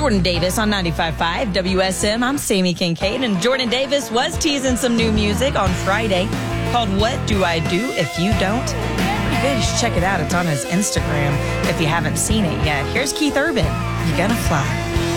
Jordan Davis on 95.5 WSM. I'm Sammy Kincaid, and Jordan Davis was teasing some new music on Friday called What Do I Do If You Don't? Pretty good. You should check it out. It's on his Instagram if you haven't seen it yet. Here's Keith Urban. You Gonna Fly.